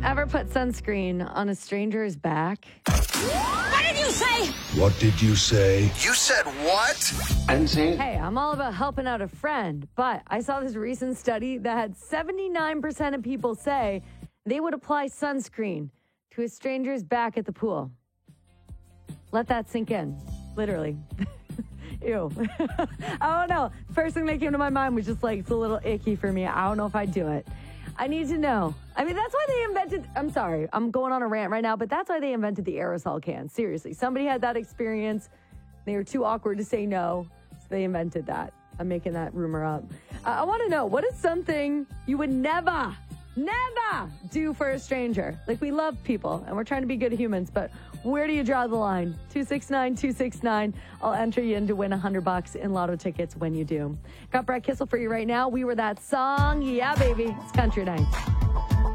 Ever put sunscreen on a stranger's back? What did you say? What did you say? You said what? I didn't say it. Hey, I'm all about helping out a friend, but I saw this recent study that had 79% of people say they would apply sunscreen to a stranger's back at the pool. Let that sink in, literally. Ew. I don't know. First thing that came to my mind was just like, it's a little icky for me. I don't know if I'd do it. I need to know. I mean, that's why they invented, I'm sorry, I'm going on a rant right now, but that's why they invented the aerosol can. Seriously. Somebody had that experience. They were too awkward to say no, so they invented that. I'm making that rumor up. I want to know, what is something you would never do for a stranger? Like, we love people, and we're trying to be good humans, but where do you draw the line? 269-269. I'll enter you in to win $100 in lotto tickets when you do. Got Brett Kissel for you right now. We Were That Song. Yeah, baby. It's Country Night.